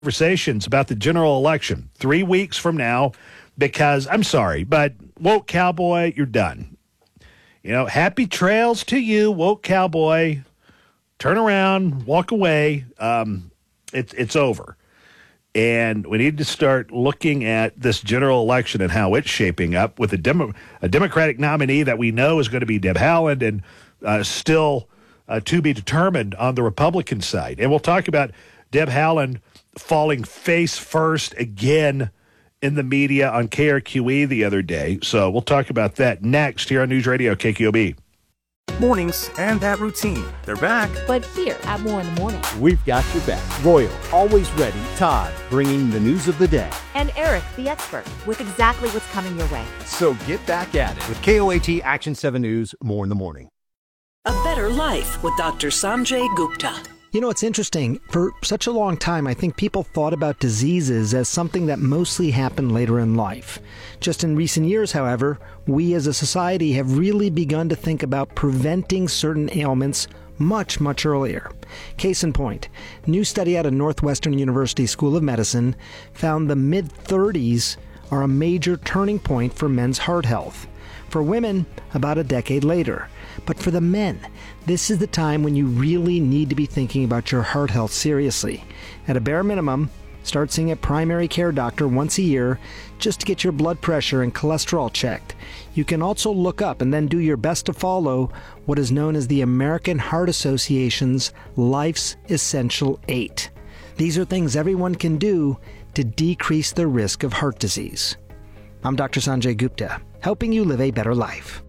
conversations about the general election 3 weeks from now because I'm sorry, but woke cowboy, you're done. Happy trails to you, woke cowboy. Turn around, walk away. It's over. And we need to start looking at this general election and how it's shaping up with a Democratic nominee that we know is going to be Deb Haaland and still to be determined on the Republican side. And we'll talk about Deb Haaland falling face first again in the media on KRQE the other day. So we'll talk about that next here on News Radio KKOB. Mornings and that routine. They're back. But here at More in the Morning, we've got your back. Royal, always ready. Todd, bringing the news of the day. And Eric, the expert, with exactly what's coming your way. So get back at it with KOAT Action 7 News, More in the Morning. A Better Life with Dr. Sanjay Gupta. It's interesting. For such a long time, I think people thought about diseases as something that mostly happened later in life. Just in recent years, however, we as a society have really begun to think about preventing certain ailments much, much earlier. Case in point, new study out of Northwestern University School of Medicine found the mid-30s are a major turning point for men's heart health. For women, about a decade later. But for the men, this is the time when you really need to be thinking about your heart health seriously. At a bare minimum, start seeing a primary care doctor once a year just to get your blood pressure and cholesterol checked. You can also look up and then do your best to follow what is known as the American Heart Association's Life's Essential 8. These are things everyone can do to decrease the risk of heart disease. I'm Dr. Sanjay Gupta, helping you live a better life.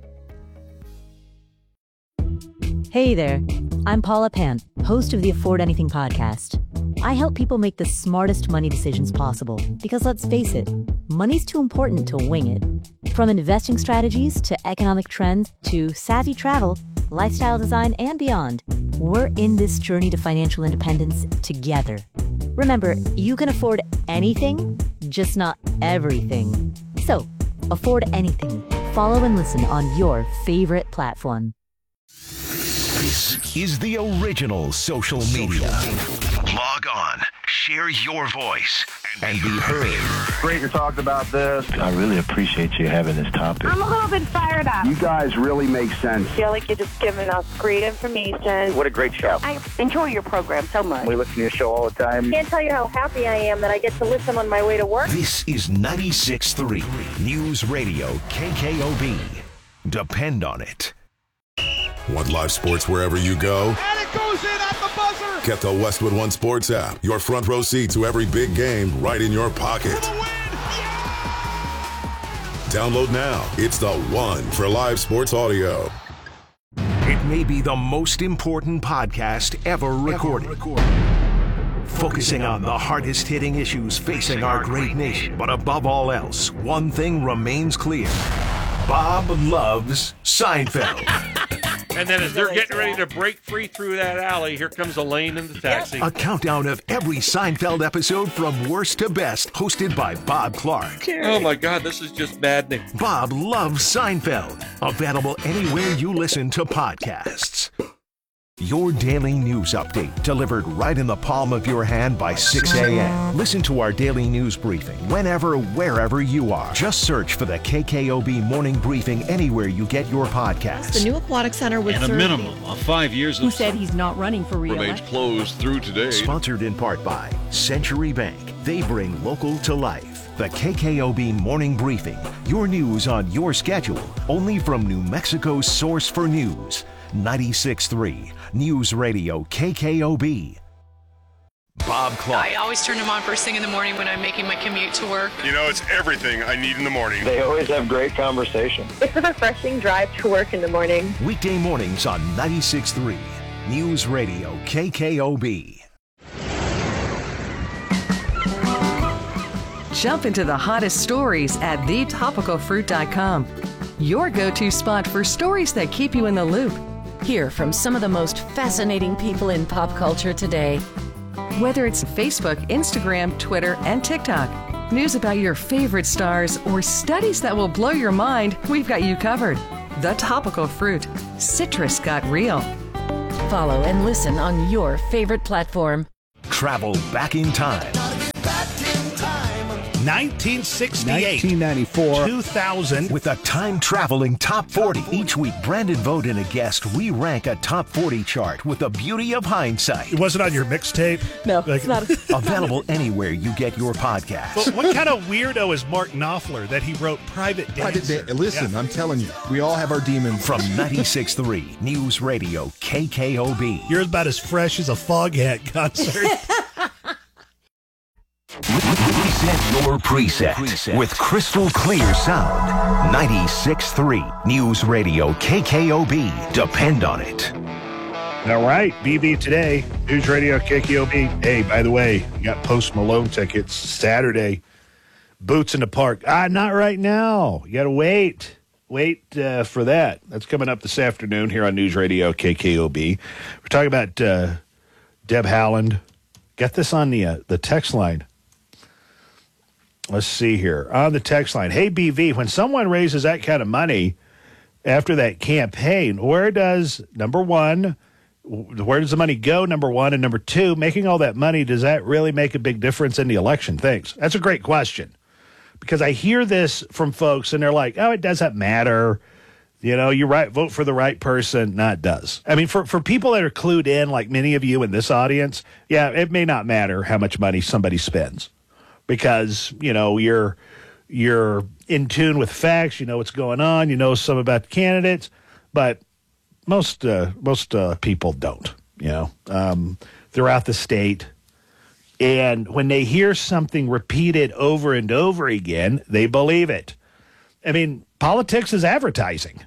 Hey there, I'm Paula Pan, host of the Afford Anything podcast. I help people make the smartest money decisions possible because let's face it, money's too important to wing it. From investing strategies to economic trends to savvy travel, lifestyle design, and beyond, we're in this journey to financial independence together. Remember, you can afford anything, just not everything. So, afford anything. Follow and listen on your favorite platform. This is the original social media. Log on, share your voice, and be heard. Great to talk about this. I really appreciate you having this topic. I'm a little bit fired up. You guys really make sense. I feel like you're just giving us great information. What a great show. I enjoy your program so much. We listen to your show all the time. Can't tell you how happy I am that I get to listen on my way to work. This is 96.3 News Radio KKOB. Depend on it. Want live sports wherever you go? And it goes in at the buzzer! Get the Westwood One Sports app. Your front row seat to every big game right in your pocket. For the win! Yeah! Download now. It's the one for live sports audio. It may be the most important podcast ever recorded. Focusing on the hardest-hitting issues facing our great nation. But above all else, one thing remains clear. Bob loves Seinfeld. And then as they're getting ready to break free through that alley, here comes Elaine in the taxi. A countdown of every Seinfeld episode from worst to best, hosted by Bob Clark. Oh my God, this is just maddening. Bob loves Seinfeld. Available anywhere you listen to podcasts. Your daily news update delivered right in the palm of your hand by 6 a.m. Listen to our daily news briefing whenever, wherever you are. Just search for the KKOB Morning Briefing anywhere you get your podcasts. The new aquatic center would and a minimum of 5 years who said he's not running for re-election. Remains closed through today. Sponsored in part by Century Bank. They bring local to life. The KKOB Morning Briefing. Your news on your schedule. Only from New Mexico's source for news. 96.3 News Radio KKOB. Bob Clark. I always turn them on first thing in the morning when I'm making my commute to work. It's everything I need in the morning. They always have great conversation. It's a refreshing drive to work in the morning. Weekday mornings on 96.3 News Radio KKOB. Jump into the hottest stories at thetopicalfruit.com. Your go-to spot for stories that keep you in the loop. Hear from some of the most fascinating people in pop culture today. Whether it's Facebook, Instagram, Twitter, and TikTok, news about your favorite stars, or studies that will blow your mind, we've got you covered. The Topical Fruit. Citrus got real. Follow and listen on your favorite platform. Travel back in time 1968. 1994. 2000. With a time-traveling top 40. Each week, Brandon Vogt and a guest, we rank a top 40 chart with the beauty of hindsight. It wasn't on your mixtape? No, it's not. Available anywhere you get your podcasts. But what kind of weirdo is Mark Knopfler that he wrote Private Dancer? Listen, I'm telling you, we all have our demons. From 96.3 News Radio KKOB. You're about as fresh as a Foghat concert. Reset your preset with crystal clear sound. 96.3 News Radio KKOB. Depend on it. All right, BB today, News Radio KKOB. Hey, by the way, you got Post Malone tickets Saturday. Boots in the Park. Not right now. You got to wait. Wait for that. That's coming up this afternoon here on News Radio KKOB. We're talking about Deb Haaland. Got this on the text line. Let's see here. On the text line. Hey, BV, when someone raises that kind of money after that campaign, where does the money go, number one? And number two, making all that money, does that really make a big difference in the election? Thanks. That's a great question. Because I hear this from folks, and they're like, oh, it doesn't matter. You know, you're right, vote for the right person. No, it does. I mean, for people that are clued in, like many of you in this audience, yeah, it may not matter how much money somebody spends. Because, you know, you're in tune with facts, you know what's going on, you know some about the candidates, but most people don't, you know, throughout the state. And when they hear something repeated over and over again, they believe it. I mean, politics is advertising.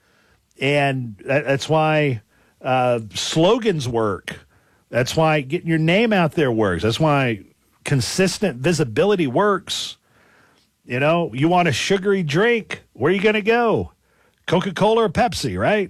And that's why slogans work. That's why getting your name out there works. That's why consistent visibility works. You know, you want a sugary drink, where are you going to go? Coca-Cola or Pepsi, right?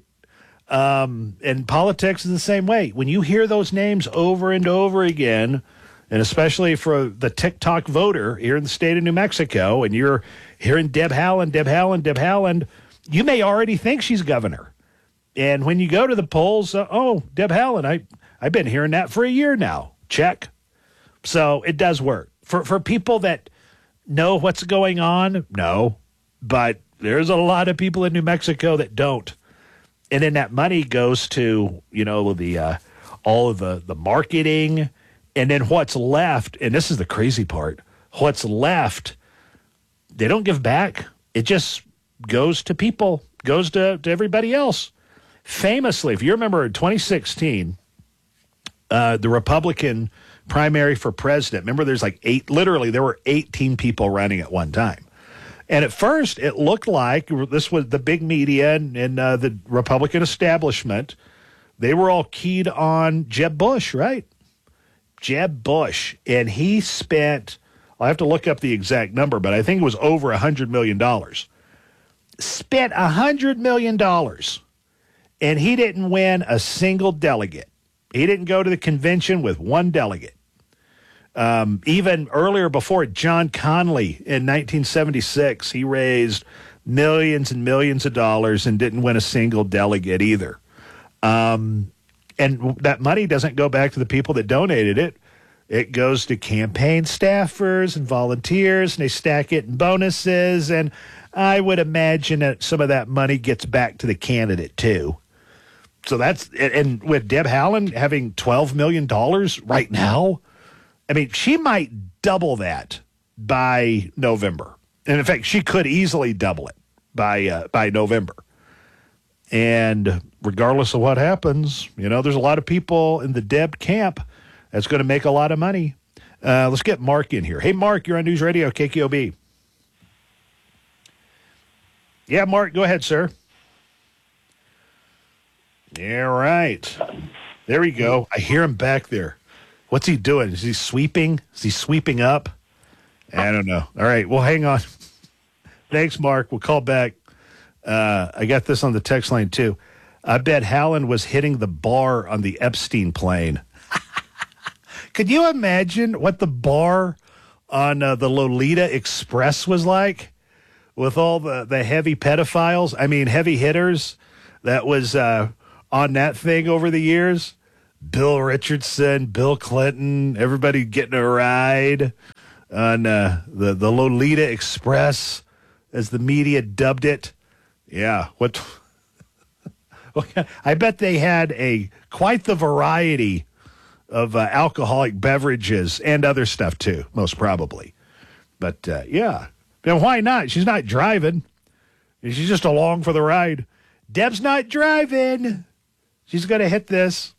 And politics is the same way. When you hear those names over and over again, and especially for the TikTok voter here in the state of New Mexico, and you're hearing Deb Haaland, you may already think she's governor. And when you go to the polls, Deb Haaland, I've been hearing that for a year now. Check. So it does work. For people that know what's going on, no. But there's a lot of people in New Mexico that don't. And then that money goes to, you know, the all of the marketing. And then what's left, and this is the crazy part, what's left, they don't give back. It just goes to people, goes to everybody else. Famously, if you remember in 2016, the Republican primary for president, remember there's like there were 18 people running at one time. And at first, it looked like this was the big media and the Republican establishment. They were all keyed on Jeb Bush, right? Jeb Bush. And he spent, I'll have to look up the exact number, but I think it was over $100 million. Spent $100 million. And he didn't win a single delegate. He didn't go to the convention with one delegate. Even earlier, before John Connally in 1976, he raised millions and millions of dollars and didn't win a single delegate either. And that money doesn't go back to the people that donated it. It goes to campaign staffers and volunteers, and they stack it in bonuses. And I would imagine that some of that money gets back to the candidate, too. So that's, and with Deb Haaland having $12 million right now, I mean, she might double that by November. And in fact, she could easily double it by November. And regardless of what happens, you know, there's a lot of people in the Deb camp that's going to make a lot of money. Let's get Mark in here. Hey, Mark, you're on News Radio KKOB. Yeah, Mark, go ahead, sir. Yeah, right. There we go. I hear him back there. What's he doing? Is he sweeping? Is he sweeping up? I don't know. All right, well, hang on. Thanks, Mark. We'll call back. I got this on the text line, too. I bet Haaland was hitting the bar on the Epstein plane. Could you imagine what the bar on the Lolita Express was like with all the heavy pedophiles? I mean, heavy hitters that was on that thing over the years. Bill Richardson, Bill Clinton, everybody getting a ride. on the Lolita Express, as the media dubbed it. Yeah, what? I bet they had quite the variety of alcoholic beverages and other stuff too, most probably. But yeah, then why not? She's not driving. She's just along for the ride. Deb's not driving. She's going to hit this.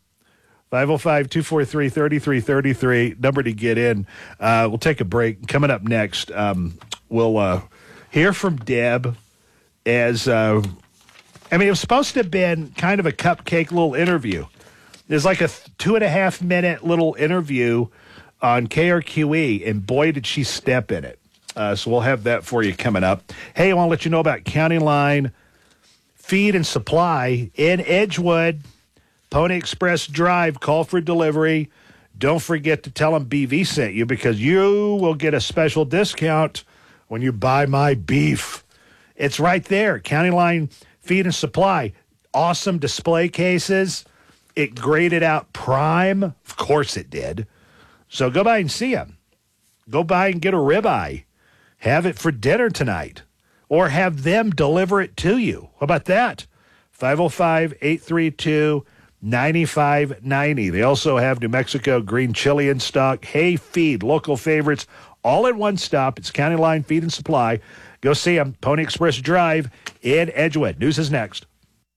505-243-3333, number to get in. We'll take a break. Coming up next, we'll hear from Deb as, it was supposed to have been kind of a cupcake little interview. There's like a 2.5 minute little interview on KRQE, and boy, did she step in it. So we'll have that for you coming up. Hey, I want to let you know about County Line Feed and Supply in Edgewood. Pony Express Drive, call for delivery. Don't forget to tell them BV sent you, because you will get a special discount when you buy my beef. It's right there. County Line Feed and Supply. Awesome display cases. It graded out prime. Of course it did. So go by and see them. Go by and get a ribeye. Have it for dinner tonight. Or have them deliver it to you. How about that? 505-832-9590. They also have New Mexico green chili in stock. Hay Feed, local favorites, all in one stop. It's County Line Feed and Supply. Go see them. Pony Express Drive in Edgewood. News is next.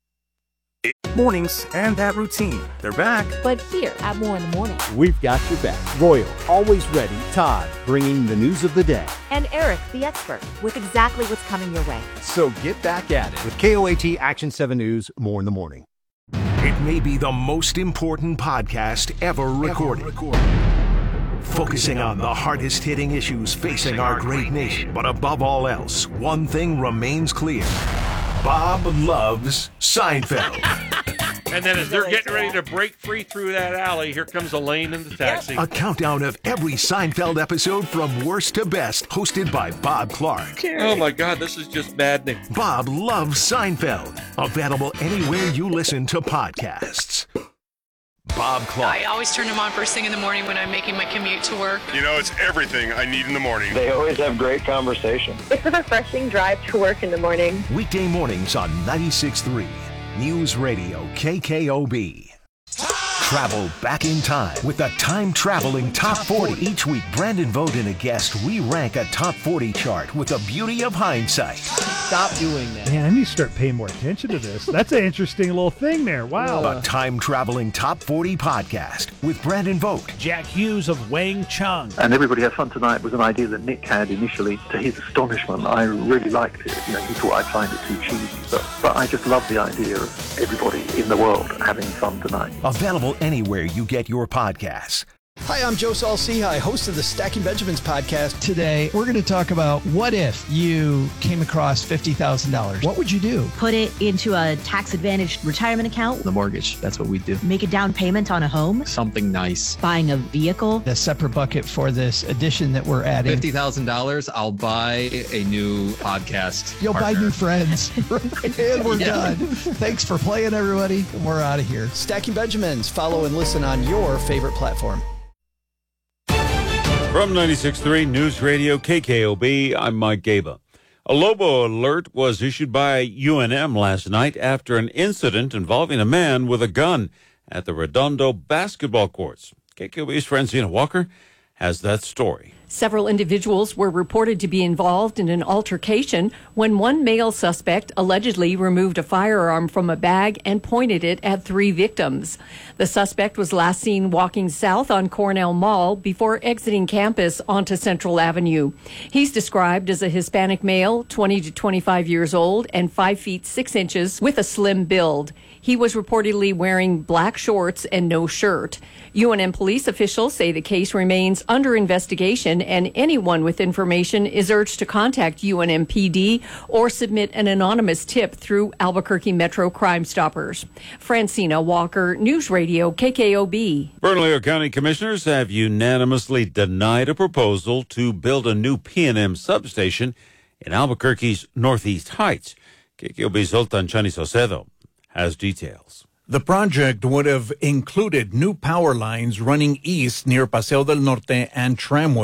Mornings and that routine. They're back. But here at More in the Morning. We've got your back. Royal, always ready. Todd, bringing the news of the day. And Eric, the expert, with exactly what's coming your way. So get back at it with KOAT Action 7 News, More in the Morning. It may be the most important podcast ever recorded. Focusing on the hardest-hitting issues facing our great nation. But above all else, one thing remains clear. Bob loves Seinfeld. And then as they're getting ready to break free through that alley, here comes Elaine in the taxi. A countdown of every Seinfeld episode from worst to best, hosted by Bob Clark. Oh my God, this is just maddening. Bob loves Seinfeld. Available anywhere you listen to podcasts. Bob Clark. I always turn them on first thing in the morning when I'm making my commute to work. You know, it's everything I need in the morning. They always have great conversation. It's a refreshing drive to work in the morning. Weekday mornings on 96.3 News Radio KKOB. Travel back in time with the time-traveling Top 40. Each week, Brandon Vogt and a guest re-rank a Top 40 chart with the beauty of hindsight. Stop doing that. Man, I need to start paying more attention to this. That's an interesting little thing there. Wow. A time-traveling Top 40 podcast with Brandon Vogt. Jack Hughes of Wang Chung. And Everybody Has Fun Tonight was an idea that Nick had initially. To his astonishment, I really liked it. You know, he thought I'd find it too cheesy. But I just love the idea of everybody in the world having fun tonight. Available anywhere you get your podcasts. Hi, I'm Joe Saul-Sehy, host of the Stacking Benjamins podcast. Today, we're going to talk about what if you came across $50,000. What would you do? Put it into a tax-advantaged retirement account. The mortgage, that's what we do. Make a down payment on a home. Something nice. Buying a vehicle. A separate bucket for this addition that we're adding. $50,000, I'll buy a new podcast You'll partner. buy new friends. And we're done. Thanks for playing, everybody. And we're out of here. Stacking Benjamins. Follow and listen on your favorite platform. From 96.3 News Radio KKOB, I'm Mike Gaba. A Lobo alert was issued by UNM last night after an incident involving a man with a gun at the Redondo basketball courts. KKOB's Francina Walker has that story. Several individuals were reported to be involved in an altercation when one male suspect allegedly removed a firearm from a bag and pointed it at 3 victims. The suspect was last seen walking south on Cornell Mall before exiting campus onto Central Avenue. He's described as a Hispanic male, 20 to 25 years old, and 5 feet 6 inches with a slim build. He was reportedly wearing black shorts and no shirt. UNM police officials say the case remains under investigation, and anyone with information is urged to contact UNM PD or submit an anonymous tip through Albuquerque Metro Crime Stoppers. Francina Walker, News Radio KKOB. Bernalillo County Commissioners have unanimously denied a proposal to build a new P&M substation in Albuquerque's Northeast Heights. KKOB's Zoltan Chani Saucedo has details. The project would have included new power lines running east near Paseo del Norte and Tramway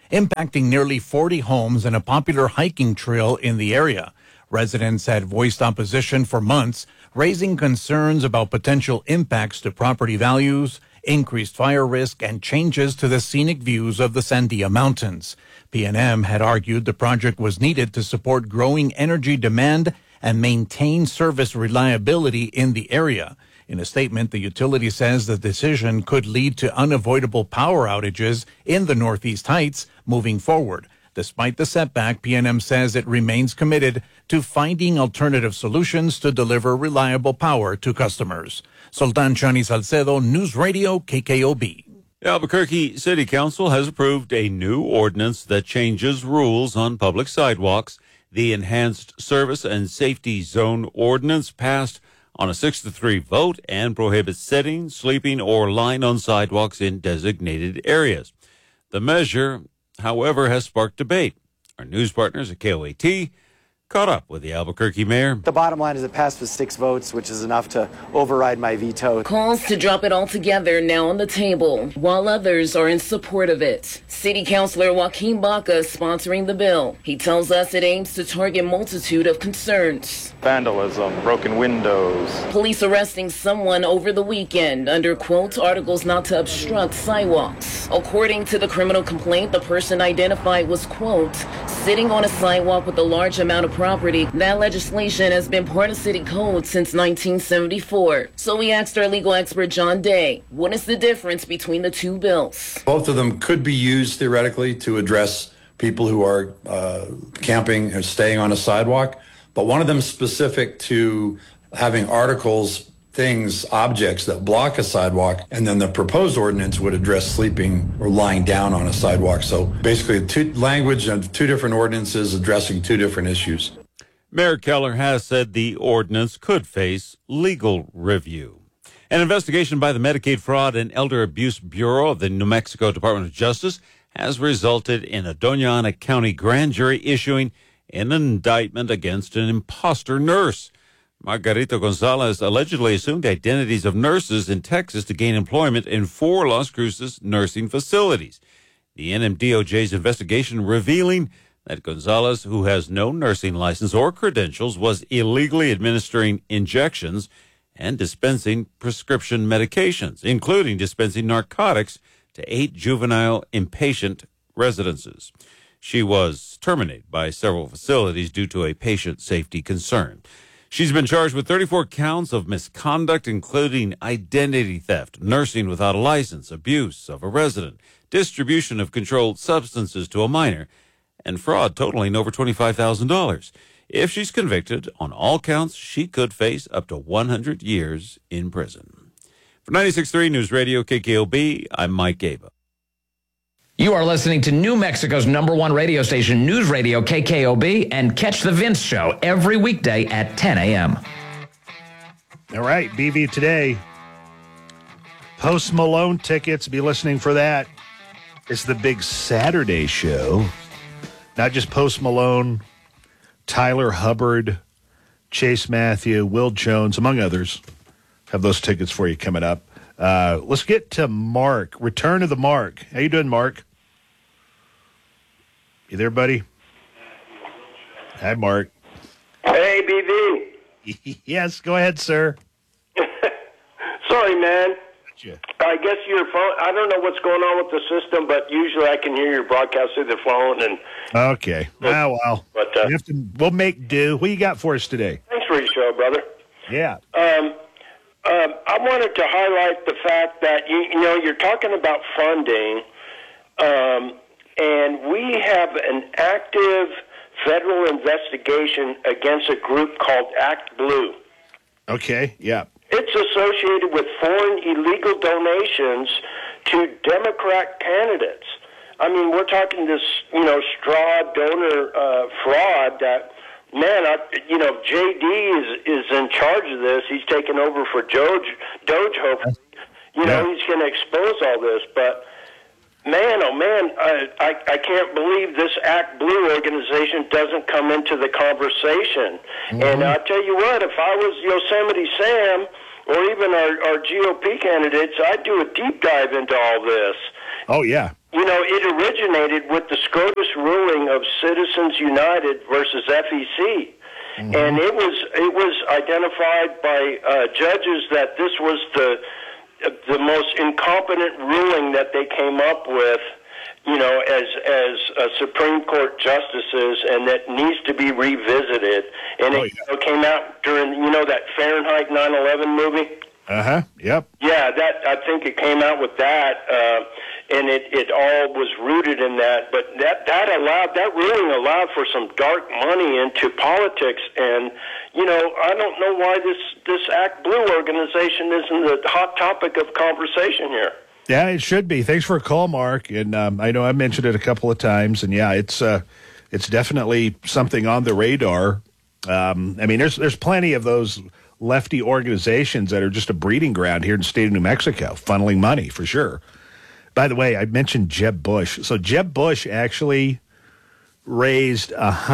impacting nearly 40 homes and a popular hiking trail in the area. Residents had voiced opposition for months, raising concerns about potential impacts to property values, increased fire risk, and changes to the scenic views of the Sandia Mountains. PNM had argued the project was needed to support growing energy demand and maintain service reliability in the area. In a statement, the utility says the decision could lead to unavoidable power outages in the Northeast Heights moving forward. Despite the setback, PNM says it remains committed to finding alternative solutions to deliver reliable power to customers. Sultan Chani Salcedo, News Radio, KKOB. The Albuquerque City Council has approved a new ordinance that changes rules on public sidewalks. The Enhanced Service and Safety Zone Ordinance passed on a 6-3 vote and prohibits sitting, sleeping, or lying on sidewalks in designated areas. The measure, however, has sparked debate. Our news partners at KOAT caught up with the Albuquerque mayor. The bottom line is it passed with 6 votes, which is enough to override my veto. Calls to drop it altogether now on the table, while others are in support of it. City Councilor Joaquin Baca is sponsoring the bill. He tells us it aims to target a multitude of concerns. Vandalism, broken windows. Police arresting someone over the weekend under, quote, articles not to obstruct sidewalks. According to the criminal complaint, the person identified was, quote, sitting on a sidewalk with a large amount of property. That legislation has been part of city code since 1974. So we asked our legal expert, John Day, what is the difference between the two bills? Both of them could be used theoretically to address people who are camping or staying on a sidewalk, but one of them specific to having articles, things, objects that block a sidewalk, and then the proposed ordinance would address sleeping or lying down on a sidewalk. So basically, language of 2 different ordinances addressing 2 different issues. Mayor Keller has said the ordinance could face legal review. An investigation by the Medicaid Fraud and Elder Abuse Bureau of the New Mexico Department of Justice has resulted in a Doña Ana County grand jury issuing an indictment against an imposter nurse. Margarito Gonzalez allegedly assumed identities of nurses in Texas to gain employment in 4 Las Cruces nursing facilities. The NMDOJ's investigation revealing that Gonzalez, who has no nursing license or credentials, was illegally administering injections and dispensing prescription medications, including dispensing narcotics to 8 juvenile inpatient residences. She was terminated by several facilities due to a patient safety concern. She's been charged with 34 counts of misconduct, including identity theft, nursing without a license, abuse of a resident, distribution of controlled substances to a minor, and fraud totaling over $25,000. If she's convicted on all counts, she could face up to 100 years in prison. For 96.3 News Radio KKOB, I'm Mike Gaba. You are listening to New Mexico's #1 radio station, News Radio KKOB, and catch The Vince Show every weekday at 10 a.m. All right, BV today. Post Malone tickets. Be listening for that. It's the big Saturday show. Not just Post Malone, Tyler Hubbard, Chase Matthew, Will Jones, among others. Have those tickets for you coming up. Let's get to Mark. Return of the Mark. How you doing, Mark? You there, buddy? Hi, Mark. Hey, BV. Yes, go ahead, sir. Sorry, man. Gotcha. I guess your phone, I don't know what's going on with the system, but usually I can hear your broadcast through the phone. And okay. Oh, well. But, we'll make do. What you got for us today? Thanks for your show, brother. Yeah. I wanted to highlight the fact that, you know, you're talking about funding, and we have an active federal investigation against a group called Act Blue. Okay, yeah. It's associated with foreign illegal donations to Democrat candidates. I mean, we're talking this, you know, straw donor fraud that, man, JD is in charge of this. He's taken over for Doge, hopefully. You know, he's going to expose all this. But, man, oh, man, I can't believe this Act Blue organization doesn't come into the conversation. Mm-hmm. And I'll tell you what, if I was Yosemite Sam or even our GOP candidates, I'd do a deep dive into all this. Oh, yeah. You know, it originated with the SCOTUS ruling of Citizens United versus FEC. Mm-hmm. And it was identified by judges that this was the most incompetent ruling that they came up with, you know, as Supreme Court justices, and that needs to be revisited. And it came out during, you know, that Fahrenheit 9/11 movie. Yep. Yeah, I think it came out with that, and it all was rooted in that. But that ruling allowed for some dark money into politics, and you know, I don't know why this Act Blue organization isn't the hot topic of conversation here. Yeah, it should be. Thanks for a call, Mark. And I know I mentioned it a couple of times, and yeah, it's definitely something on the radar. I mean, there's plenty of those lefty organizations that are just a breeding ground here in the state of New Mexico, funneling money for sure. By the way, I mentioned Jeb Bush. So Jeb Bush actually raised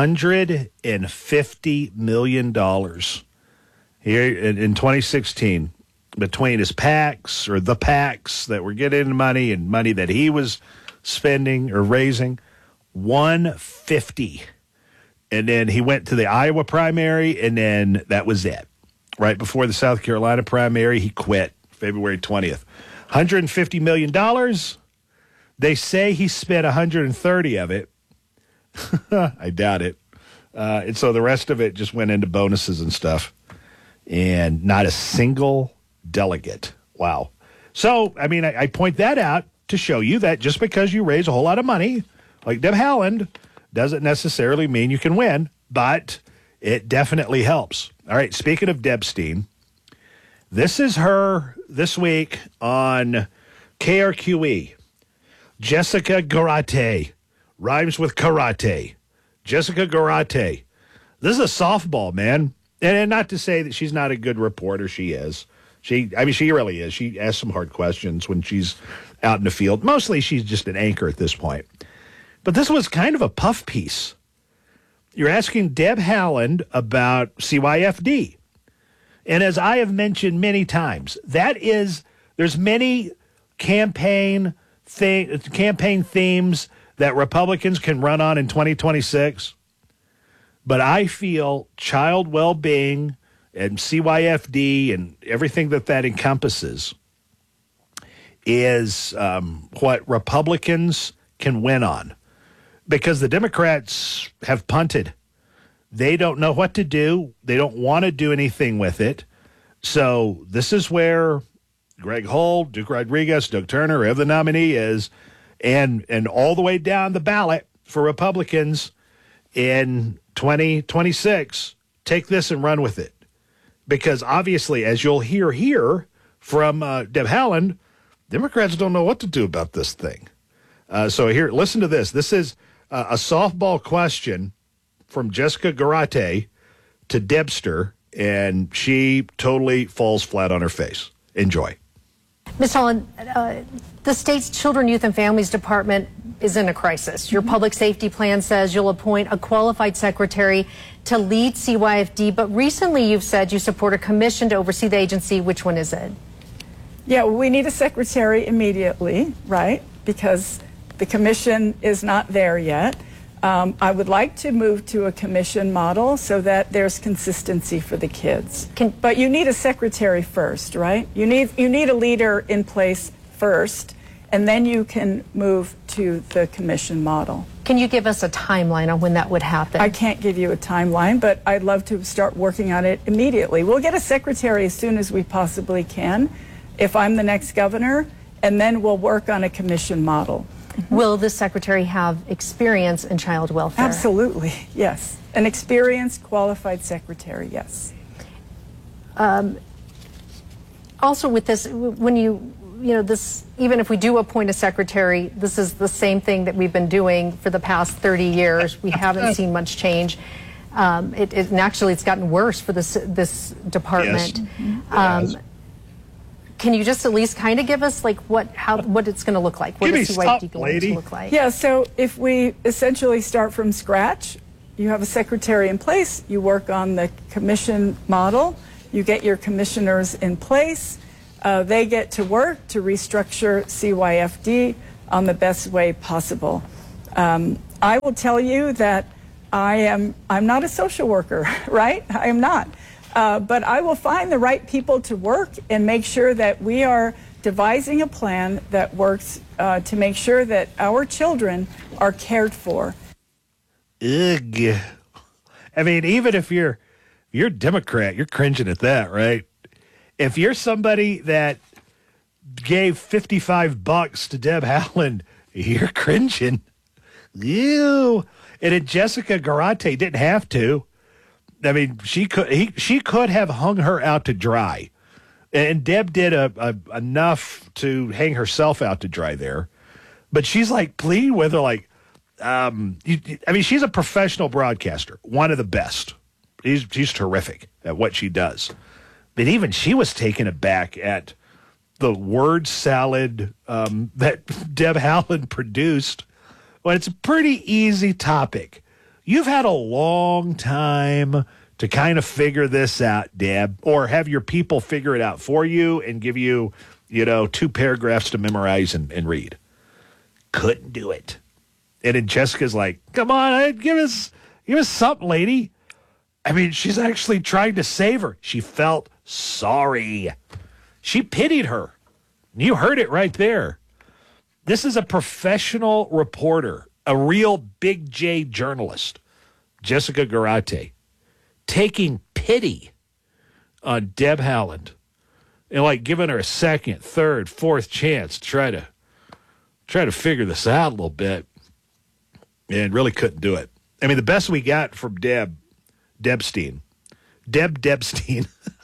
$150 million here in 2016 between his PACs, or the PACs that were getting money, and money that he was spending or raising. $150. And then he went to the Iowa primary, and then that was it. Right before the South Carolina primary, he quit February 20th. $150 million. They say he spent 130 of it. I doubt it. And so the rest of it just went into bonuses and stuff. And not a single delegate. Wow. So, I mean, I point that out to show you that just because you raise a whole lot of money, like Deb Haaland, doesn't necessarily mean you can win, but it definitely helps. All right, speaking of Debstein, this is her this week on KRQE. Jessica Garate. Rhymes with karate. Jessica Garate. This is a softball, man. And not to say that she's not a good reporter. She is. She really is. She asks some hard questions when she's out in the field. Mostly she's just an anchor at this point. But this was kind of a puff piece. You're asking Deb Haaland about CYFD. And as I have mentioned many times, there's many campaign themes that Republicans can run on in 2026. But I feel child well-being and CYFD and everything that encompasses is what Republicans can win on. Because the Democrats have punted. They don't know what to do. They don't want to do anything with it. So this is where Greg Hull, Duke Rodriguez, Doug Turner, whoever the nominee is, and all the way down the ballot for Republicans in 2026, take this and run with it. Because obviously, as you'll hear here from Deb Haaland, Democrats don't know what to do about this thing. So here, listen to this. This is a softball question from Jessica Garate to Debster, and she totally falls flat on her face. Enjoy. Ms. Haaland, the state's Children, Youth, and Families Department is in a crisis. Your public safety plan says you'll appoint a qualified secretary to lead CYFD, but recently you've said you support a commission to oversee the agency. Which one is it? Yeah, well, we need a secretary immediately, right? Because the commission is not there yet. I would like to move to a commission model so that there's consistency for the kids. But you need a secretary first, right? You need a leader in place first, and then you can move to the commission model. Can you give us a timeline on when that would happen? I can't give you a timeline, but I'd love to start working on it immediately. We'll get a secretary as soon as we possibly can, if I'm the next governor, and then we'll work on a commission model. Will this secretary have experience in child welfare? Absolutely, yes. An experienced, qualified secretary, yes. Also with this, when this, even if we do appoint a secretary, this is the same thing that we've been doing for the past 30 years. We haven't seen much change. And actually, it's gotten worse for this department. Yes. Can you just at least kind of give us like what it's going to look like? What is CYFD going to look like? Yeah, so if we essentially start from scratch, you have a secretary in place, you work on the commission model, you get your commissioners in place, they get to work to restructure CYFD. on the best way possible. I will tell you that I'm not a social worker, right? I am not. But I will find the right people to work and make sure that we are devising a plan that works to make sure that our children are cared for. Ugh. I mean, even if you're a Democrat, you're cringing at that, right? If you're somebody that gave $55 to Deb Haaland, you're cringing. Ew. And then Jessica Garate didn't have to. I mean, she could have hung her out to dry. And Deb did enough to hang herself out to dry there. But she's like pleading with her like, I mean, she's a professional broadcaster, one of the best. She's terrific at what she does. But even she was taken aback at the word salad that Deb Haaland produced. Well, it's a pretty easy topic. You've had a long time to kind of figure this out, Deb, or have your people figure it out for you and give you, 2 paragraphs to memorize and read. Couldn't do it. And then Jessica's like, come on, give us something, lady. I mean, she's actually trying to save her. She felt sorry. She pitied her. You heard it right there. This is a professional reporter, a real big J journalist, Jessica Garate, taking pity on Deb Haaland and like giving her a second, third, fourth chance to try to figure this out a little bit, and really couldn't do it. I mean, the best we got from Debstein. The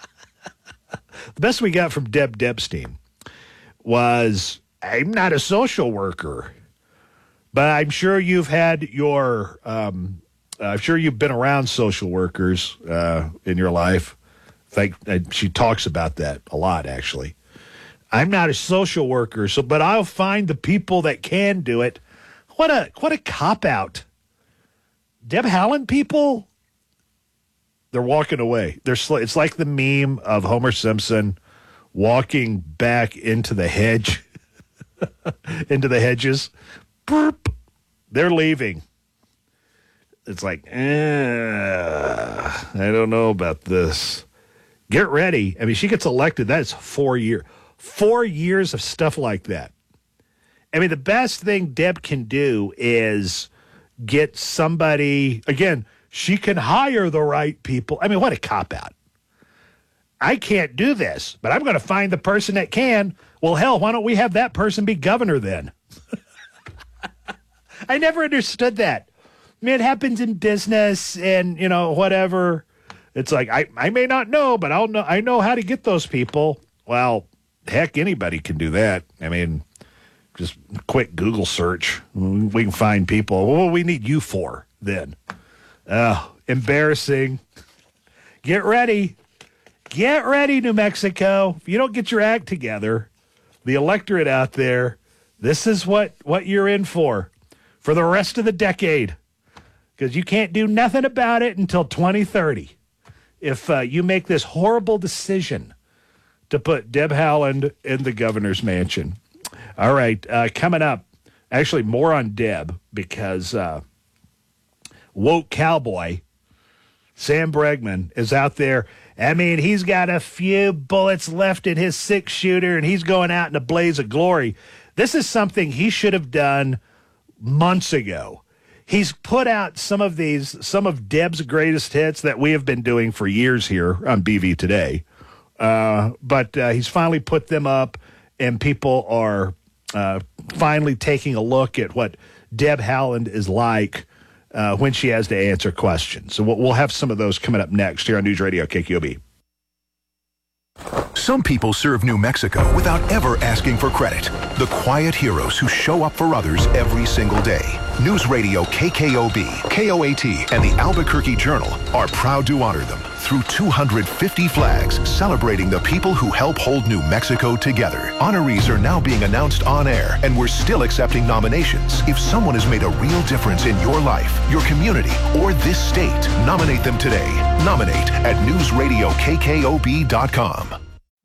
best we got from Deb Debstein was, I'm not a social worker, but I'm sure you've had your, I'm sure you've been around social workers in your life. She talks about that a lot, actually. I'm not a social worker, but I'll find the people that can do it. What a cop-out. Deb Haaland people, they're walking away. It's like the meme of Homer Simpson walking back into the hedge, into the hedges. Burp. They're leaving. It's like, I don't know about this. Get ready. I mean, she gets elected. That's 4 years. 4 years of stuff like that. I mean, the best thing Deb can do is get somebody, again, she can hire the right people. I mean, what a cop-out. I can't do this, but I'm going to find the person that can. Well, hell, why don't we have that person be governor then? I never understood that. I mean, it happens in business and, whatever. It's like, I may not know, but I know how to get those people. Well, heck, anybody can do that. I mean, just quick Google search. We can find people. What do we need you for then? Embarrassing. Get ready. Get ready, New Mexico. If you don't get your act together, the electorate out there, this is what you're in for the rest of the decade. Because you can't do nothing about it until 2030. If you make this horrible decision to put Deb Haaland in the governor's mansion. All right, coming up, actually more on Deb because woke cowboy Sam Bregman is out there. I mean, he's got a few bullets left in his 6-shooter, and he's going out in a blaze of glory. This is something he should have done months ago. He's put out some of Deb's greatest hits that we have been doing for years here on BV Today. But he's finally put them up, and people are finally taking a look at what Deb Haaland is like when she has to answer questions. So we'll have some of those coming up next here on News Radio KQOB. Some people serve New Mexico without ever asking for credit. The quiet heroes who show up for others every single day. News Radio KKOB, KOAT, and the Albuquerque Journal are proud to honor them through 250 flags celebrating the people who help hold New Mexico together. Honorees are now being announced on air, and we're still accepting nominations. If someone has made a real difference in your life, your community, or this state, nominate them today. Nominate at newsradiokkob.com.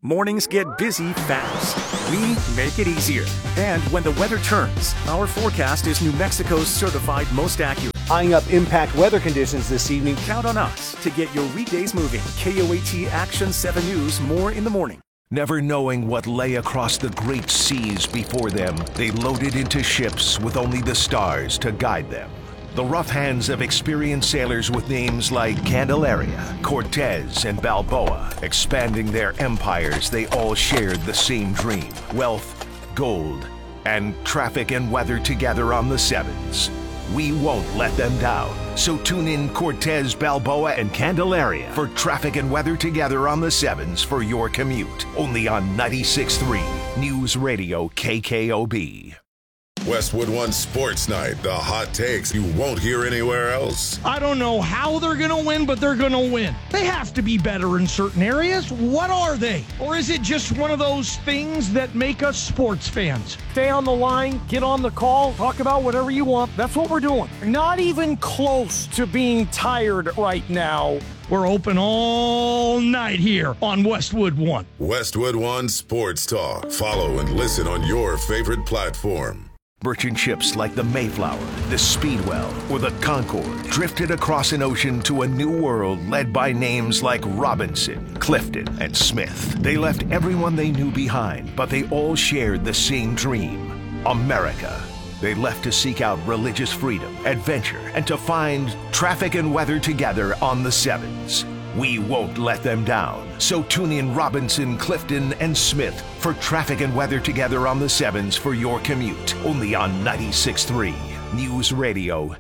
Mornings get busy fast. We make it easier. And when the weather turns, our forecast is New Mexico's certified most accurate. Eyeing up impact weather conditions this evening. Count on us to get your weekdays moving. KOAT Action 7 News, more in the morning. Never knowing what lay across the great seas before them, they loaded into ships with only the stars to guide them. The rough hands of experienced sailors with names like Candelaria, Cortez, and Balboa. Expanding their empires, they all shared the same dream: wealth, gold, and traffic and weather together on the sevens. We won't let them down. So tune in Cortez, Balboa, and Candelaria for traffic and weather together on the sevens for your commute. Only on 96.3 News Radio KKOB. Westwood One Sports Night, the hot takes you won't hear anywhere else. I don't know how they're going to win, but they're going to win. They have to be better in certain areas. What are they? Or is it just one of those things that make us sports fans? Stay on the line, get on the call, talk about whatever you want. That's what we're doing. Not even close to being tired right now. We're open all night here on Westwood One. Westwood One Sports Talk. Follow and listen on your favorite platform. Merchant ships like the Mayflower, the Speedwell, or the Concorde drifted across an ocean to a new world led by names like Robinson, Clifton, and Smith. They left everyone they knew behind, but they all shared the same dream: America. They left to seek out religious freedom, adventure, and to find traffic and weather together on the sevens. We won't let them down. So tune in Robinson, Clifton, and Smith for traffic and weather together on the sevens for your commute. Only on 96.3 News Radio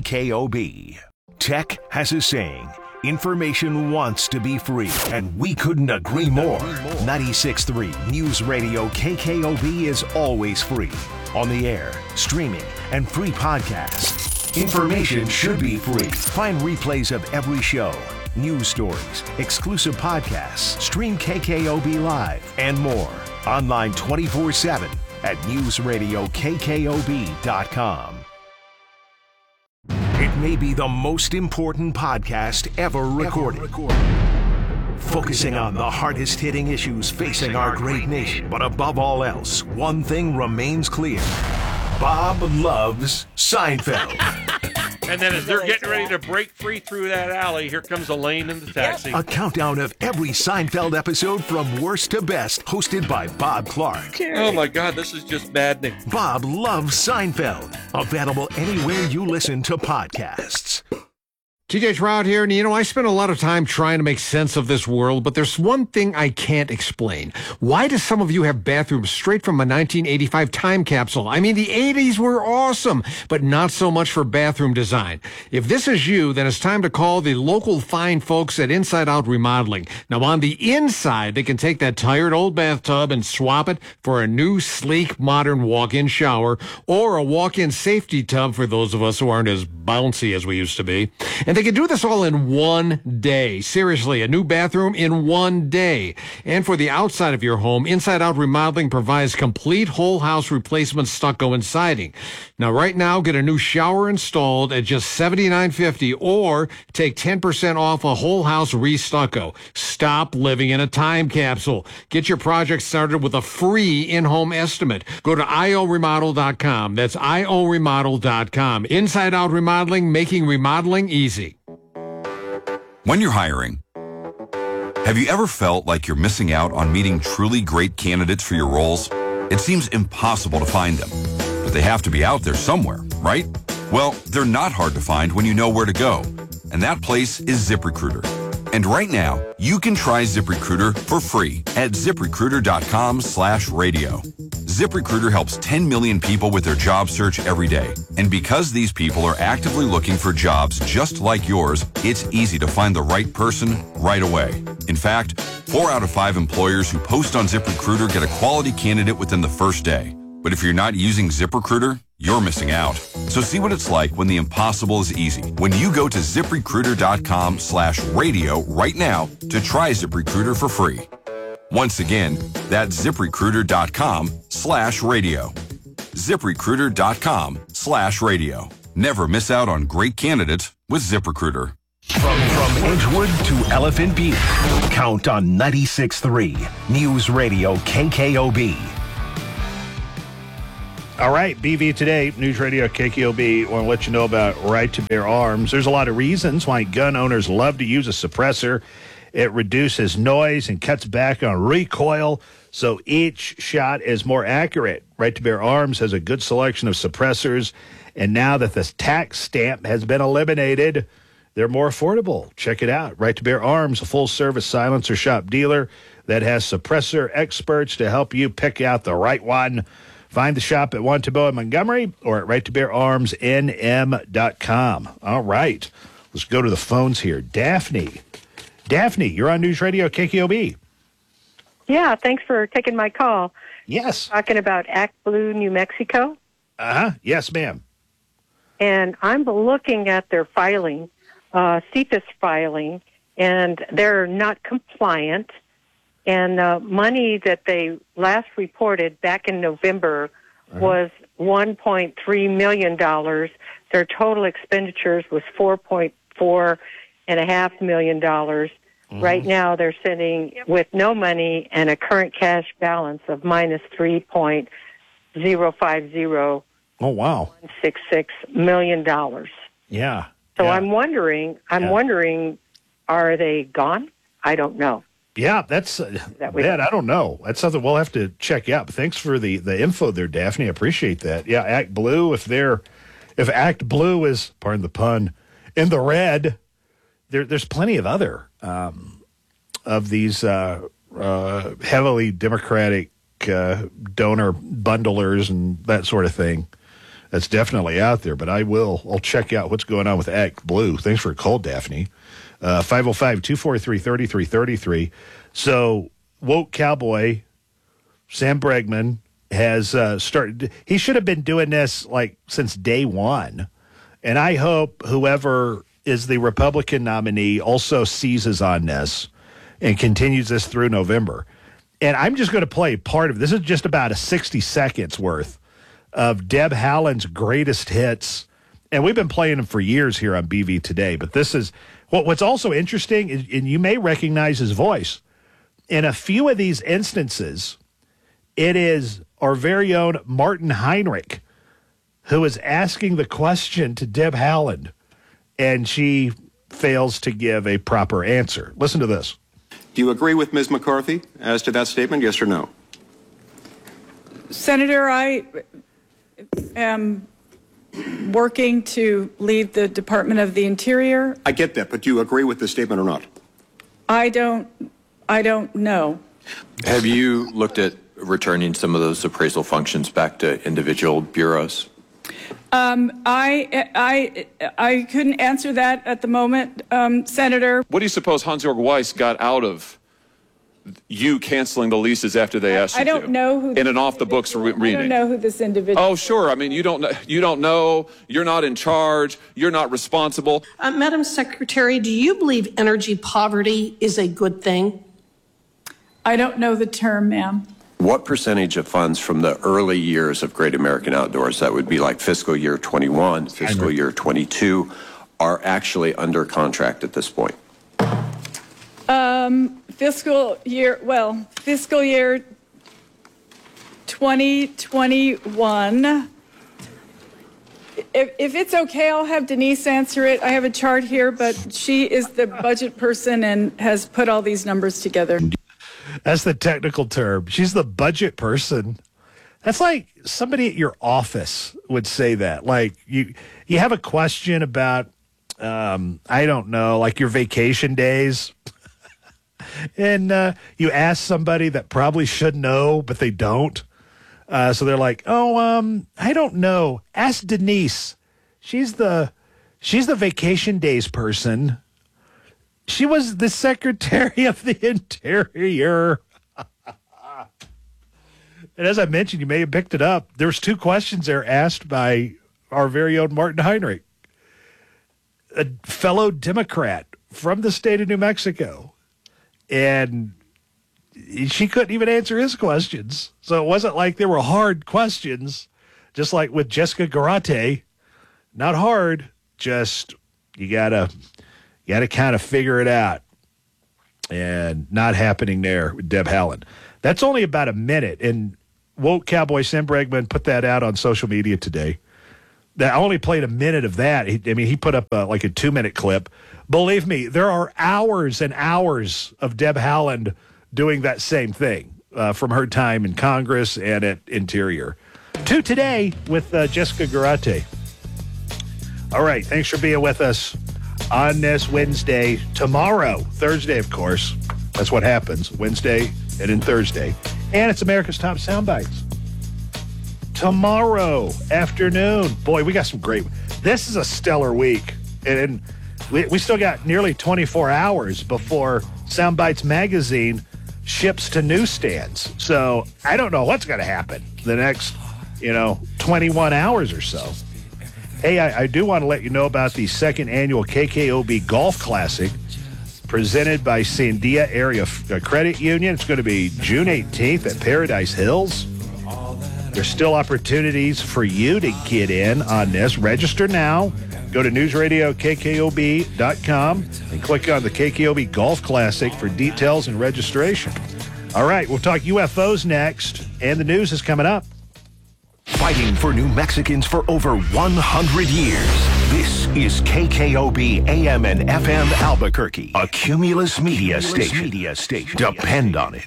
KKOB. Tech has a saying: information wants to be free, and we couldn't agree more. 96.3 News Radio KKOB is always free. On the air, streaming, and free podcasts. Information should be free. Find replays of every show, news stories, exclusive podcasts, stream KKOB Live, and more. Online 24/7 at newsradiokkob.com. It may be the most important podcast ever recorded. Focusing on the hardest-hitting issues facing our great nation. But above all else, one thing remains clear: Bob loves Seinfeld. And then as they're getting ready to break free through that alley, here comes Elaine in the taxi. A countdown of every Seinfeld episode from worst to best, hosted by Bob Clark. Oh my God, this is just maddening. Bob loves Seinfeld. Available anywhere you listen to podcasts. TJ Trout here, and I spend a lot of time trying to make sense of this world, but there's one thing I can't explain. Why do some of you have bathrooms straight from a 1985 time capsule? I mean, the 80s were awesome, but not so much for bathroom design. If this is you, then it's time to call the local fine folks at Inside Out Remodeling. Now, on the inside, they can take that tired old bathtub and swap it for a new, sleek, modern walk-in shower, or a walk-in safety tub for those of us who aren't as bouncy as we used to be. And they can do this all in one day. Seriously, a new bathroom in one day. And for the outside of your home, Inside Out Remodeling provides complete whole house replacement stucco and siding. Now, right now, get a new shower installed at just $79.50 or take 10% off a whole house re-stucco. Stop living in a time capsule. Get your project started with a free in-home estimate. Go to ioremodel.com. That's ioremodel.com. Inside Out Remodeling, making remodeling easy. When you're hiring, have you ever felt like you're missing out on meeting truly great candidates for your roles? It seems impossible to find them, but they have to be out there somewhere, right? Well, they're not hard to find when you know where to go, and that place is ZipRecruiter. And right now, you can try ZipRecruiter for free at ZipRecruiter.com/radio. ZipRecruiter helps 10 million people with their job search every day. And because these people are actively looking for jobs just like yours, it's easy to find the right person right away. In fact, 4 out of 5 employers who post on ZipRecruiter get a quality candidate within the first day. But if you're not using ZipRecruiter, you're missing out. So see what it's like when the impossible is easy. When you go to ZipRecruiter.com/radio right now to try ZipRecruiter for free. Once again, that's ZipRecruiter.com/radio. ZipRecruiter.com/radio. Never miss out on great candidates with ZipRecruiter. From Edgewood to Elephant Butte, count on 96.3 News Radio KKOB. All right, BV Today, News Radio KKOB. Want to let you know about Right to Bear Arms. There's a lot of reasons why gun owners love to use a suppressor. It reduces noise and cuts back on recoil, so each shot is more accurate. Right to Bear Arms has a good selection of suppressors, and now that the tax stamp has been eliminated, they're more affordable. Check it out. Right to Bear Arms, a full-service silencer shop dealer that has suppressor experts to help you pick out the right one. Find the shop at Wantabo in Montgomery or at righttobeararmsnm.com. All right, let's go to the phones here. Daphne, you're on News Radio KKOB. Yeah, thanks for taking my call. Yes. Talking about Act Blue, New Mexico. Yes, ma'am. And I'm looking at their filing, CFIUS filing, and they're not compliant. And the money that they last reported back in November was $1.3 million. Their total expenditures was $4.4.5 million. Right now, they're sitting with no money and a current cash balance of minus $3.050. Oh, wow. $1.66 million. Yeah. So I'm wondering, are they gone? I don't know. Yeah, that's that. I don't know. That's something we'll have to check out. But thanks for the info there, Daphne. I appreciate that. Yeah, Act Blue. If Act Blue is, pardon the pun, in the red, there's plenty of other of these heavily Democratic donor bundlers and that sort of thing. That's definitely out there. But I'll check out what's going on with Act Blue. Thanks for a call, Daphne. 505-243-3333. So, Woke Cowboy, Sam Bregman, has started. He should have been doing this since day one. And I hope whoever is the Republican nominee also seizes on this and continues this through November. And I'm just going to play part of this. Is just about a 60 seconds worth of Deb Haaland's greatest hits. And we've been playing them for years here on BV Today. But this is what's also interesting, is, and you may recognize his voice. In a few of these instances, it is our very own Martin Heinrich who is asking the question to Deb Haaland, and she fails to give a proper answer. Listen to this. Do you agree with Ms. McCarthy as to that statement, yes or no? Senator, I am working to lead the Department of the Interior. I get that, but do you agree with the statement or not? I don't know. Have you looked at returning some of those appraisal functions back to individual bureaus? I couldn't answer that at the moment, Senator. What do you suppose Hans-Jörg Weiss got out of you canceling the leases after they asked you to? I don't know who. In an off-the-books reading. I don't know who this individual. Oh, sure. I mean, you don't know. You're not in charge. You're not responsible. Madam Secretary, do you believe energy poverty is a good thing? I don't know the term, ma'am. What percentage of funds from the early years of Great American Outdoors, that would be like fiscal year 21, fiscal year 22, are actually under contract at this point? Fiscal year 2021. If it's okay, I'll have Denise answer it. I have a chart here, but she is the budget person and has put all these numbers together. That's the technical term. She's the budget person. That's like somebody at your office would say that. Like you have a question about, I don't know, like your vacation days. And you ask somebody that probably should know, but they don't. So they're like, I don't know. Ask Denise. She's the vacation days person. She was the Secretary of the Interior. And as I mentioned, you may have picked it up. There was 2 questions there asked by our very own Martin Heinrich, a fellow Democrat from the state of New Mexico. And she couldn't even answer his questions. So it wasn't like they were hard questions, just like with Jessica Garate. Not hard, just you gotta You got to kind of figure it out. And not happening there with Deb Haaland. That's only about a minute. And Woke Cowboy Sam Bregman put that out on social media today. That I only played a minute of that. He put up like a 2-minute clip. Believe me, there are hours and hours of Deb Haaland doing that same thing from her time in Congress and at Interior. To today with Jessica Garate. All right, thanks for being with us on this Wednesday. Tomorrow, Thursday, of course. That's what happens, Wednesday and then Thursday. And it's America's Top Soundbites. Tomorrow afternoon. Boy, we got some great... This is a stellar week. And we still got nearly 24 hours before Soundbites Magazine ships to newsstands. So I don't know what's going to happen the next, 21 hours or so. Hey, I do want to let you know about the second annual KKOB Golf Classic presented by Sandia Area Credit Union. It's going to be June 18th at Paradise Hills. There's still opportunities for you to get in on this. Register now. Go to newsradiokkob.com and click on the KKOB Golf Classic for details and registration. All right, we'll talk UFOs next, and the news is coming up. Fighting for New Mexicans for over 100 years. This is KKOB AM and FM Albuquerque, a Cumulus Media Station. Depend on it.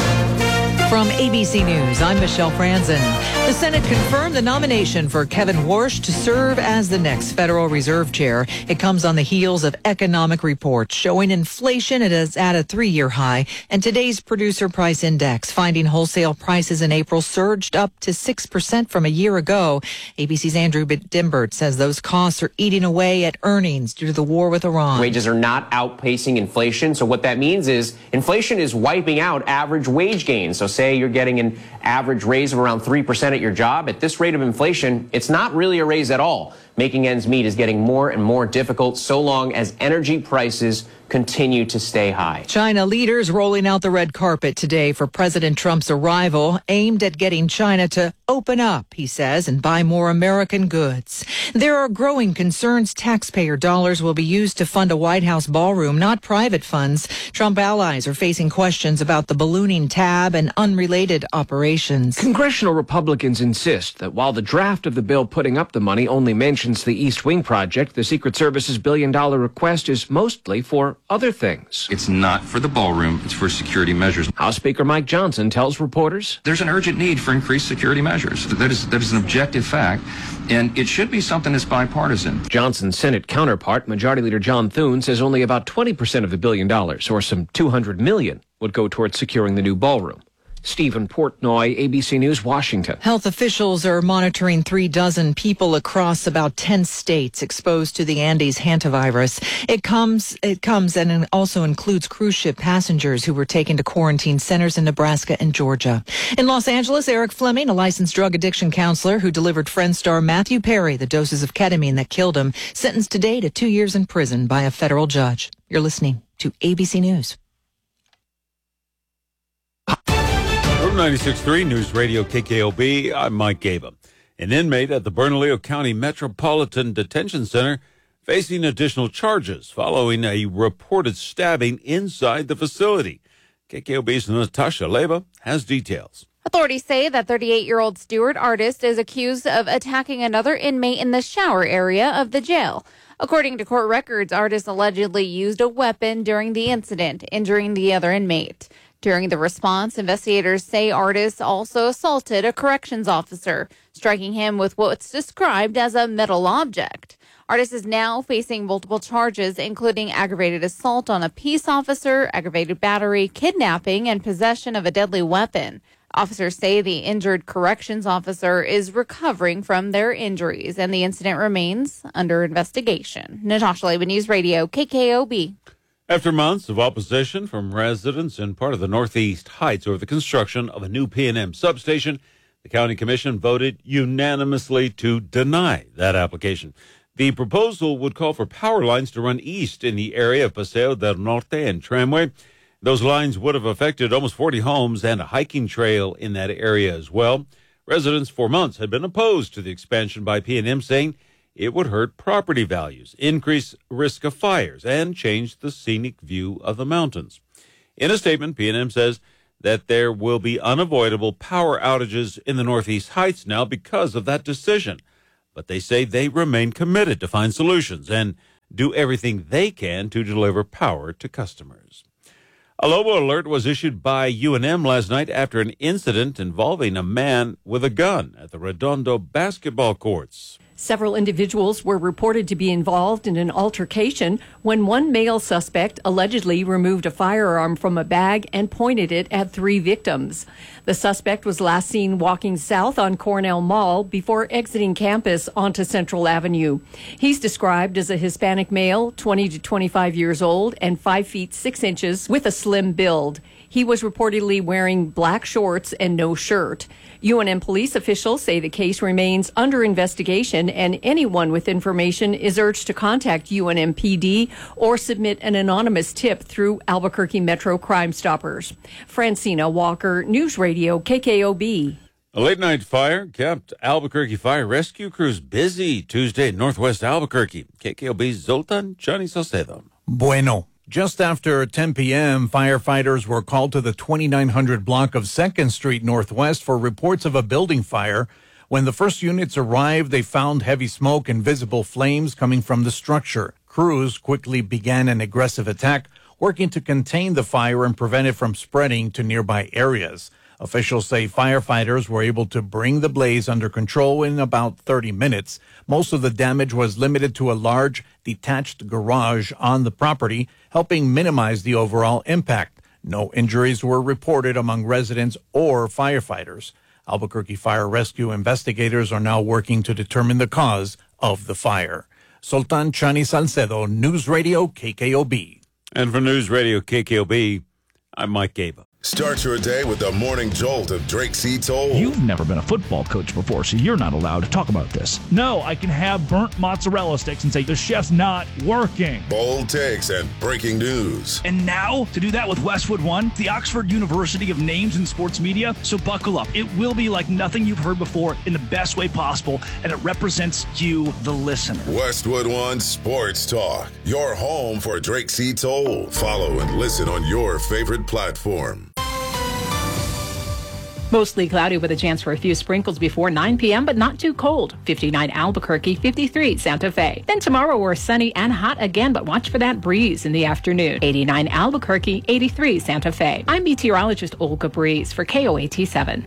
From ABC News, I'm Michelle Franzen. The Senate confirmed the nomination for Kevin Warsh to serve as the next Federal Reserve Chair. It comes on the heels of economic reports showing inflation is at a 3-year high, and today's Producer Price Index finding wholesale prices in April surged up to 6% from a year ago. ABC's Andrew Dimbert says those costs are eating away at earnings due to the war with Iran. Wages are not outpacing inflation, so what that means is inflation is wiping out average wage gains. So say you're getting an average raise of around 3% at your job. At this rate of inflation, it's not really a raise at all. Making ends meet is getting more and more difficult so long as energy prices continue to stay high. China leaders rolling out the red carpet today for President Trump's arrival, aimed at getting China to open up, he says, and buy more American goods. There are growing concerns taxpayer dollars will be used to fund a White House ballroom, not private funds. Trump allies are facing questions about the ballooning tab and unrelated operations. Congressional Republicans insist that while the draft of the bill putting up the money only mentions the East Wing project, the Secret Service's billion-dollar request is mostly for other things. It's not for the ballroom, it's for security measures. House Speaker Mike Johnson tells reporters there's an urgent need for increased security measures. That is an objective fact, and it should be something that's bipartisan. Johnson's Senate counterpart, Majority Leader John Thune, says only about 20% of the $1 billion, or some $200 million, would go towards securing the new ballroom. Stephen Portnoy, ABC News, Washington. Health officials are monitoring 36 people across about 10 states exposed to the Andes hantavirus. It comes and it also includes cruise ship passengers who were taken to quarantine centers in Nebraska and Georgia. In Los Angeles, Eric Fleming, a licensed drug addiction counselor who delivered Friend star Matthew Perry the doses of ketamine that killed him, sentenced today to 2 years in prison by a federal judge. You're listening to ABC News. 96.3 News Radio KKOB, I'm Mike Gaba. An inmate at the Bernalillo County Metropolitan Detention Center facing additional charges following a reported stabbing inside the facility. KKOB's Natasha Leba has details. Authorities say that 38-year-old Stuart Artist is accused of attacking another inmate in the shower area of the jail. According to court records, Artist allegedly used a weapon during the incident, injuring the other inmate. During the response, investigators say Artist also assaulted a corrections officer, striking him with what's described as a metal object. Artist is now facing multiple charges, including aggravated assault on a peace officer, aggravated battery, kidnapping, and possession of a deadly weapon. Officers say the injured corrections officer is recovering from their injuries, and the incident remains under investigation. Natasha Leba, News Radio, KKOB. After months of opposition from residents in part of the Northeast Heights over the construction of a new P&M substation, the county commission voted unanimously to deny that application. The proposal would call for power lines to run east in the area of Paseo del Norte and Tramway. Those lines would have affected almost 40 homes and a hiking trail in that area as well. Residents for months had been opposed to the expansion by P&M, saying it would hurt property values, increase risk of fires, and change the scenic view of the mountains. In a statement, PNM says that there will be unavoidable power outages in the Northeast Heights now because of that decision. But they say they remain committed to find solutions and do everything they can to deliver power to customers. A Lobo alert was issued by UNM last night after an incident involving a man with a gun at the Redondo basketball courts. Several individuals were reported to be involved in an altercation when one male suspect allegedly removed a firearm from a bag and pointed it at 3 victims. The suspect was last seen walking south on Cornell Mall before exiting campus onto Central Avenue. He's described as a Hispanic male, 20 to 25 years old, and 5 feet 6 inches with a slim build. He was reportedly wearing black shorts and no shirt. UNM police officials say the case remains under investigation and anyone with information is urged to contact UNM PD or submit an anonymous tip through Albuquerque Metro Crime Stoppers. Francina Walker, News Radio KKOB. A late-night fire kept Albuquerque fire rescue crews busy Tuesday in northwest Albuquerque. KKOB's Zoltan Johnny Salcedo. Bueno. Just after 10 p.m., firefighters were called to the 2900 block of 2nd Street Northwest for reports of a building fire. When the first units arrived, they found heavy smoke and visible flames coming from the structure. Crews quickly began an aggressive attack, working to contain the fire and prevent it from spreading to nearby areas. Officials say firefighters were able to bring the blaze under control in about 30 minutes. Most of the damage was limited to a large detached garage on the property, helping minimize the overall impact. No injuries were reported among residents or firefighters. Albuquerque Fire Rescue investigators are now working to determine the cause of the fire. Sultan Chani Salcedo, News Radio KKOB. And for News Radio KKOB, I'm Mike Gaba. Start your day with the morning jolt of Drake C. Toll. You've never been a football coach before, so you're not allowed to talk about this. No, I can have burnt mozzarella sticks and say the chef's not working. Bold takes and breaking news. And now, to do that with Westwood One, the Oxford University of Names in Sports Media. So buckle up. It will be like nothing you've heard before in the best way possible, and it represents you, the listener. Westwood One Sports Talk, your home for Drake C. Toll. Follow and listen on your favorite platform. Mostly cloudy with a chance for a few sprinkles before 9 p.m., but not too cold. 59 Albuquerque, 53 Santa Fe. Then tomorrow we're sunny and hot again, but watch for that breeze in the afternoon. 89 Albuquerque, 83 Santa Fe. I'm meteorologist Olga Breeze for KOAT7.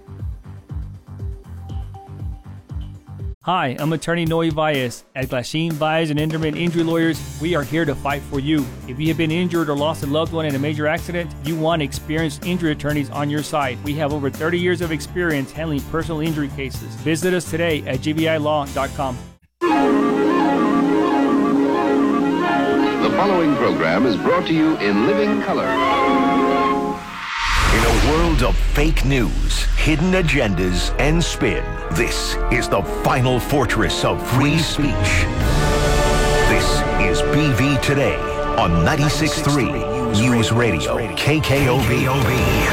Hi, I'm attorney Noe Valles. At Glasheen, Valles and Enderman Injury Lawyers, we are here to fight for you. If you have been injured or lost a loved one in a major accident, you want experienced injury attorneys on your side. We have over 30 years of experience handling personal injury cases. Visit us today at gbilaw.com. The following program is brought to you in living color. In a world of fake news, hidden agendas, and spin, this is the final fortress of free speech. This is BV Today on 96.3 News Radio KKOB.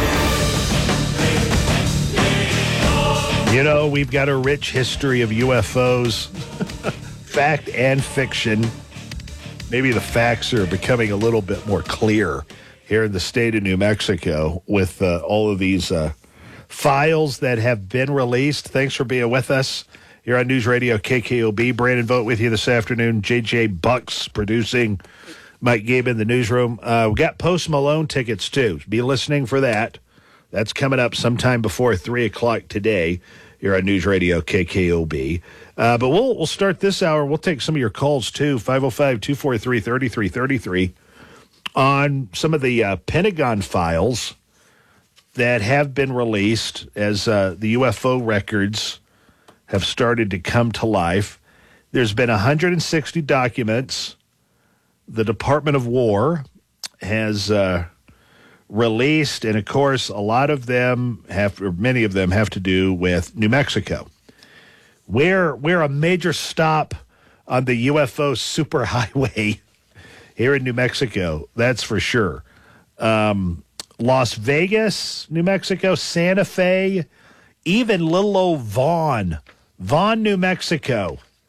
You know, we've got a rich history of UFOs, fact and fiction. Maybe the facts are becoming a little bit more clear here in the state of New Mexico with all of these files that have been released. Thanks for being with us here on News Radio KKOB. Brandon Vogt with you this afternoon. JJ Bucks producing. Mike Gabe in the newsroom. We got Post Malone tickets, too. Be listening for that. That's coming up sometime before 3 o'clock today here on News Radio KKOB. But we'll start this hour. We'll take some of your calls, too. 505-243-3333. On some of the Pentagon files that have been released as the UFO records have started to come to life. There's been 160 documents the Department of War has released, and of course, a lot of them many of them have to do with New Mexico. We're a major stop on the UFO superhighway here in New Mexico, that's for sure. Las Vegas, New Mexico, Santa Fe, even little old Vaughn, New Mexico.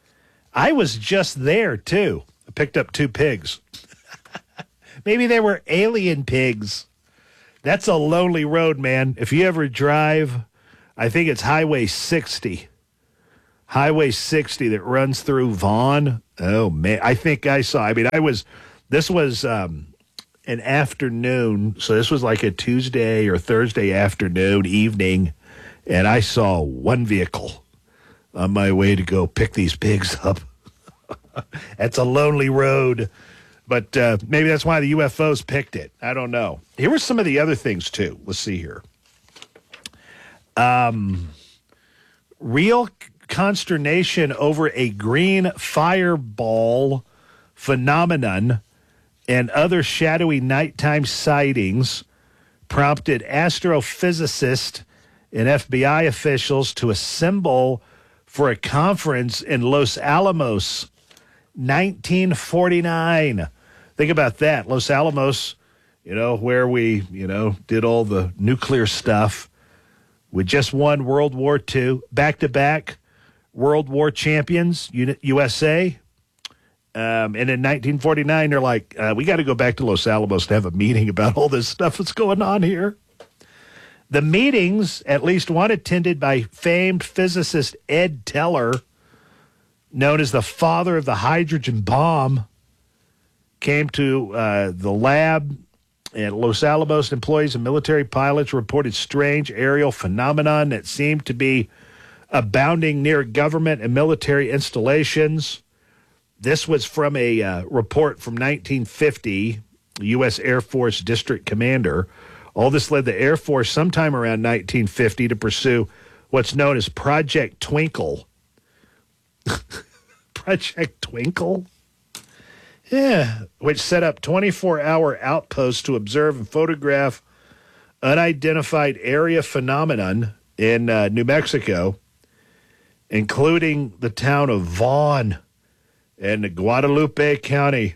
I was just there, too. I picked up 2 pigs. Maybe they were alien pigs. That's a lonely road, man. If you ever drive, I think it's Highway 60. Highway 60 that runs through Vaughn. Oh, man. I think I saw. This was an afternoon. So this was like a Tuesday or Thursday afternoon, evening. And I saw one vehicle on my way to go pick these pigs up. That's a lonely road. But maybe that's why the UFOs picked it. I don't know. Here were some of the other things, too. Let's see here. Real consternation over a green fireball phenomenon and other shadowy nighttime sightings prompted astrophysicists and FBI officials to assemble for a conference in Los Alamos, 1949. Think about that. Los Alamos, where we, did all the nuclear stuff. We just won World War II, back-to-back World War champions, USA. And in 1949, they're like, we got to go back to Los Alamos to have a meeting about all this stuff that's going on here. The meetings, at least one attended by famed physicist Ed Teller, known as the father of the hydrogen bomb, came to the lab, and Los Alamos employees and military pilots reported strange aerial phenomenon that seemed to be abounding near government and military installations. This was from a report from 1950, U.S. Air Force District Commander. All this led the Air Force sometime around 1950 to pursue what's known as Project Twinkle. Project Twinkle? Yeah, which set up 24-hour outposts to observe and photograph unidentified area phenomenon in New Mexico, including the town of Vaughn and Guadalupe County.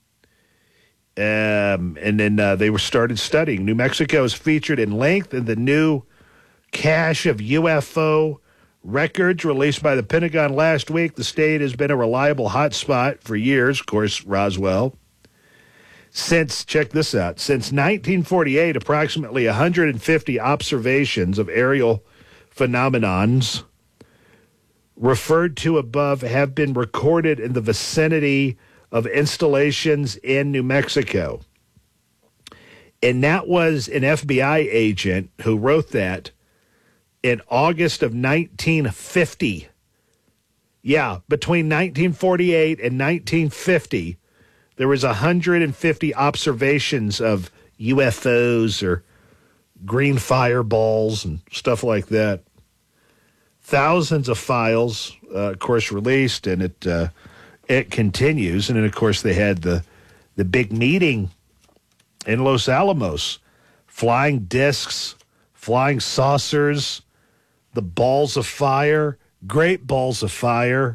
And then they were started studying. New Mexico is featured in length in the new cache of UFO records released by the Pentagon last week. The state has been a reliable hotspot for years, of course, Roswell. Check this out, since 1948, approximately 150 observations of aerial phenomenons referred to above have been recorded in the vicinity of installations in New Mexico. And that was an FBI agent who wrote that in August of 1950. Yeah, between 1948 and 1950, there was 150 observations of UFOs or green fireballs and stuff like that. Thousands of files, of course, released, and it continues. And then, of course, they had the big meeting in Los Alamos. Flying discs, flying saucers, the balls of fire, great balls of fire.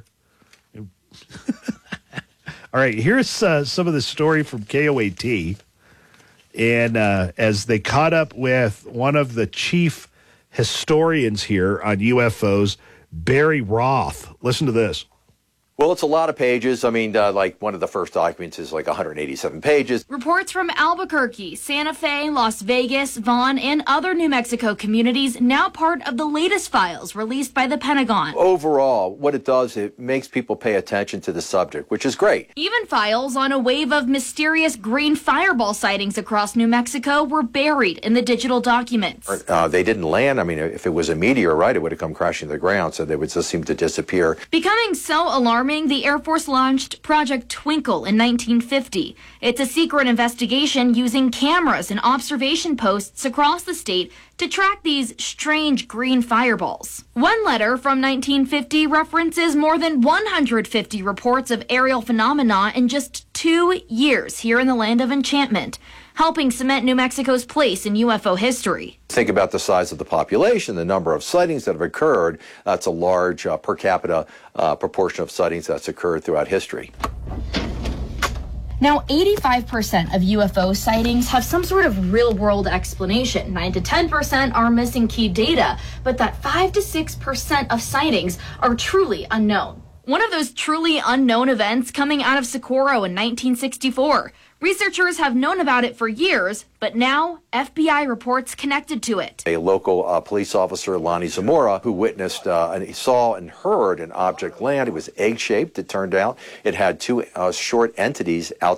All right, here's some of the story from KOAT. And as they caught up with one of the chief historians here on UFOs, Barry Roth. Listen to this. Well, it's a lot of pages. I mean, like one of the first documents is like 187 pages. Reports from Albuquerque, Santa Fe, Las Vegas, Vaughn, and other New Mexico communities now part of the latest files released by the Pentagon. Overall, what it does, it makes people pay attention to the subject, which is great. Even files on a wave of mysterious green fireball sightings across New Mexico were buried in the digital documents. They didn't land. I mean, if it was a meteor, right, it would have come crashing to the ground, so they would just seem to disappear. Becoming so alarming, the Air Force launched Project Twinkle in 1950. It's a secret investigation using cameras and observation posts across the state to track these strange green fireballs. One letter from 1950 references more than 150 reports of aerial phenomena in just 2 years here in the Land of Enchantment, helping cement New Mexico's place in UFO history. Think about the size of the population, the number of sightings that have occurred. That's a large per capita proportion of sightings that's occurred throughout history. Now, 85% of UFO sightings have some sort of real-world explanation. 9 to 10% are missing key data, but that 5 to 6% of sightings are truly unknown. one of those truly unknown events coming out of Socorro in 1964. Researchers have known about it for years, but now FBI reports connected to it. A local police officer, Lonnie Zamora, who witnessed and he saw and heard an object land. It was egg-shaped, it turned out. It had two short entities out